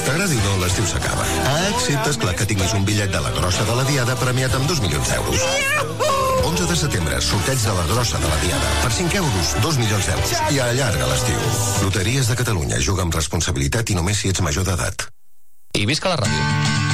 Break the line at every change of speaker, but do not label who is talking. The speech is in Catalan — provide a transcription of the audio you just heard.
T'agradi o no, l'estiu s'acaba. Excepte, esclar, que tinguis un bitllet de la grossa de la Diada premiat amb 2 milions d'euros. 11 de setembre, sorteig de la grossa de la Diada. Per 5 euros, 2 milions d'euros. I allarga l'estiu. Loteries de Catalunya. Juga amb responsabilitat i només si ets major d'edat.
I visca la ràdio.